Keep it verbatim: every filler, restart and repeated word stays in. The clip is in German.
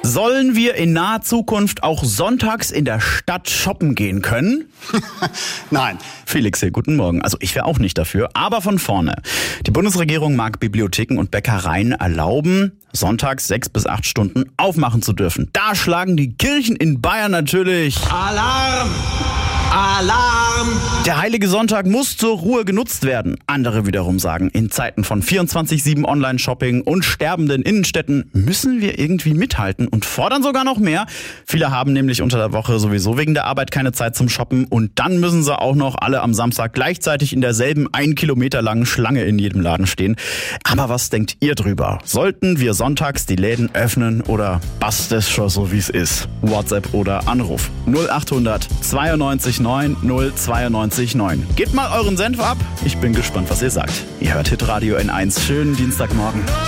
Sollen wir in naher Zukunft auch sonntags in der Stadt shoppen gehen können? Nein. Felix hier, guten Morgen. Also ich wäre auch nicht dafür, aber von vorne. Die Bundesregierung mag Bibliotheken und Bäckereien erlauben, sonntags sechs bis acht Stunden aufmachen zu dürfen. Da schlagen die Kirchen in Bayern natürlich Alarm! Alarm! Der heilige Sonntag muss zur Ruhe genutzt werden. Andere wiederum sagen, in Zeiten von vierundzwanzig sieben Online-Shopping und sterbenden Innenstädten müssen wir irgendwie mithalten und fordern sogar noch mehr. Viele haben nämlich unter der Woche sowieso wegen der Arbeit keine Zeit zum Shoppen und dann müssen sie auch noch alle am Samstag gleichzeitig in derselben ein Kilometer langen Schlange in jedem Laden stehen. Aber was denkt ihr drüber? Sollten wir sonntags die Läden öffnen oder passt es schon so wie es ist? WhatsApp oder Anruf null achthundert zweiundneunzig neun null zweiundneunzig neun. Gebt mal euren Senf ab. Ich bin gespannt, was ihr sagt. Ihr hört Hitradio N eins. Schönen Dienstagmorgen.